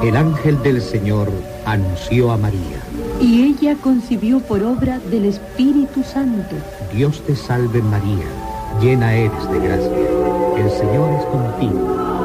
El ángel del Señor anunció a María. Y ella concibió por obra del Espíritu Santo. Dios te salve María, llena eres de gracia. El Señor es contigo.